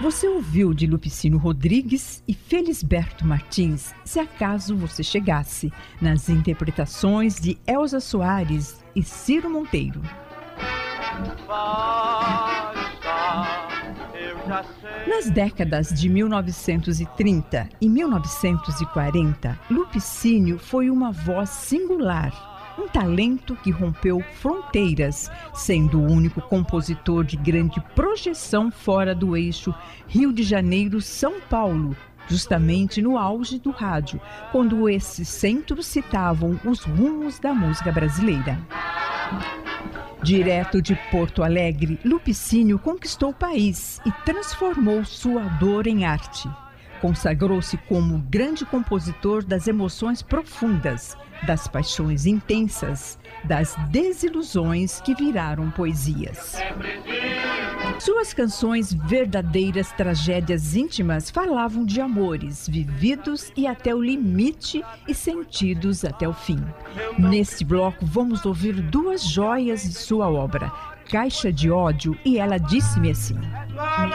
Você ouviu de Lupicínio Rodrigues e Felisberto Martins, Se Acaso Você Chegasse, nas interpretações de Elza Soares e Ciro Monteiro. Nas décadas de 1930 e 1940, Lupicínio foi uma voz singular. Um talento que rompeu fronteiras, sendo o único compositor de grande projeção fora do eixo Rio de Janeiro-São Paulo, justamente no auge do rádio, quando esses centros citavam os rumos da música brasileira. Direto de Porto Alegre, Lupicínio conquistou o país e transformou sua dor em arte. Consagrou-se como grande compositor das emoções profundas, das paixões intensas, das desilusões que viraram poesias. Suas canções, verdadeiras tragédias íntimas, falavam de amores vividos e até o limite e sentidos até o fim. Neste bloco, vamos ouvir duas joias de sua obra, Caixa de Ódio e Ela Disse-me Assim.